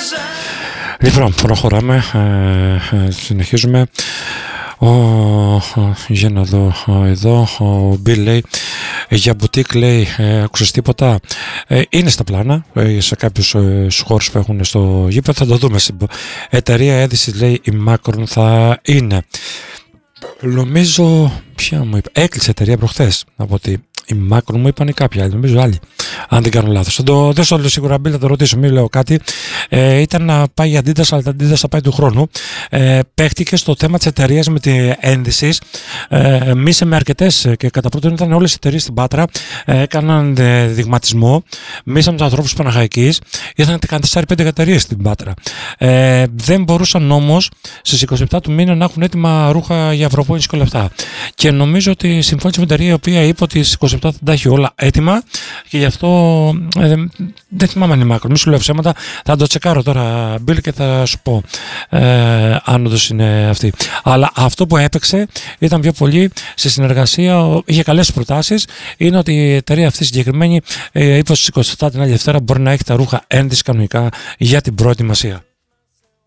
Λοιπόν, προχωράμε, συνεχίζουμε. Για να δω εδώ, ο Bill λέει για μπουτίκ, λέει, άκουσες τίποτα? Είναι στα πλάνα σε κάποιους χώρους που έχουν στο γήπεδο, θα το δούμε. Εταιρεία έδυσης, λέει, η Macron θα είναι. Νομίζω, ποια μου είπε, έκλεισε εταιρεία προχθές, από ότι η Macron μου είπαν κάποιοι άλλοι, νομίζω άλλοι, αν δεν κάνω λάθος. Δεν στο λέω σίγουρα, Μπίλ, θα το ρωτήσω, μην λέω κάτι. Ήταν να πάει η Adidas, αλλά τα Adidas θα πάει του χρόνου. Παίχτηκε στο θέμα της εταιρείας με την ένδυση. Μίσε με αρκετές και κατά πρώτον ήταν όλες οι εταιρείες στην Πάτρα. Έκαναν δειγματισμό. Μίσαμε τους ανθρώπους της Παναχαϊκής. Ήρθαν 14-15 εταιρείες στην Πάτρα. Δεν μπορούσαν όμως στις 27 του μήνα να έχουν έτοιμα ρούχα για προπόνηση και όλα αυτά. Και νομίζω ότι συμφώνησε με την εταιρεία η οποία είπε ότι στις 27 θα τα έχει όλα έτοιμα και γι' αυτό δεν θυμάμαι αν είναι Macron. Μη σου λέω ψέματα, θα το τσεκάρω τώρα, Bill, και θα σου πω αν όντως είναι αυτή. Αλλά αυτό που έπαιξε ήταν πιο πολύ σε συνεργασία, είχε καλές προτάσεις. Είναι ότι η εταιρεία αυτή συγκεκριμένη είπε στις 27 την άλλη Δευτέρα μπορεί να έχει τα ρούχα ένδυση κανονικά για την προετοιμασία.